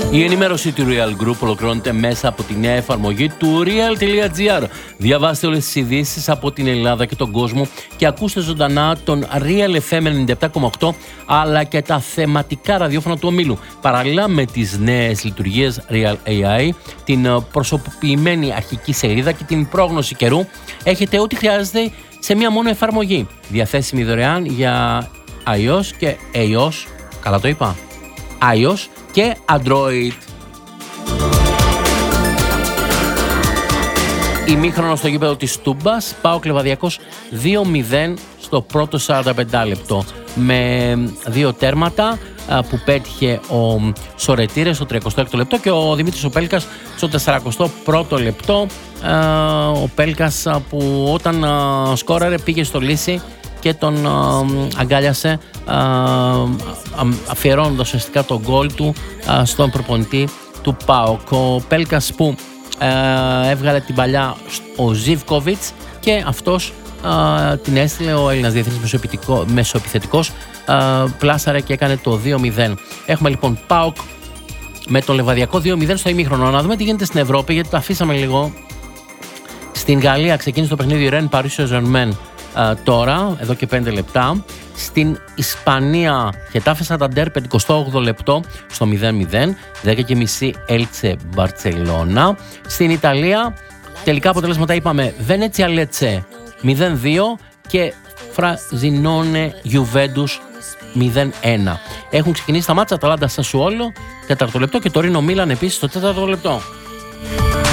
Η ενημέρωση του Real Group ολοκληρώνεται μέσα από τη νέα εφαρμογή του Real.gr. Διαβάστε όλες τις ειδήσεις από την Ελλάδα και τον κόσμο και ακούστε ζωντανά τον Real FM 97,8 αλλά και τα θεματικά ραδιόφωνα του ομίλου. Παραλληλά με τις νέες λειτουργίες Real AI, την προσωποποιημένη αρχική σελίδα και την πρόγνωση καιρού, έχετε ό,τι χρειάζεται σε μία μόνο εφαρμογή. Διαθέσιμη δωρεάν για iOS και iOS, καλά το είπα, iOS και Android. Ημίχρονο στο γήπεδο της Τούμπας, ΠΑΟΚ Λεβαδιακός 2-0 στο πρώτο 45 λεπτό με δύο τέρματα που πέτυχε ο Σορετήρες στο 36ο λεπτό και ο Δημήτρης ο Πέλκας στο 41ο λεπτό. Ο Πέλκας που όταν σκόραρε πήγε στο λύση και τον αγκάλιασε, αφιερώνοντας ουσιαστικά τον γκολ του στον προπονητή του ΠΑΟΚ. Ο Πέλκας που έβγαλε την παλιά ο Ζιβκόβιτς και αυτός την έστειλε, ο Έλληνας διεθνής μεσοεπιθετικός, πλάσαρε και έκανε το 2-0. Έχουμε λοιπόν ΠΑΟΚ με το Λεβαδιακό 2-0 στο ημίχρονο. Να δούμε τι γίνεται στην Ευρώπη, γιατί το αφήσαμε λίγο. Στην Γαλλία ξεκίνησε το παιχνίδι Ρεν Παρίσιο Ζερμέν τώρα, εδώ και 5 λεπτά. Στην Ισπανία Χετάφε Σανταντέρ 58 λεπτό στο 0-0, 10:30 Έλτσε Μπαρτσελώνα. Στην Ιταλία τελικά αποτελέσματα είπαμε Βενέτσια Λέτσε 0-2 και Φραζινόνε Γιουβέντους 0-1. Έχουν ξεκινήσει τα μάτσα Αταλάντα Σασουόλο 4ο λεπτό και το Ρήνο Μίλαν επίσης στο 4ο λεπτό.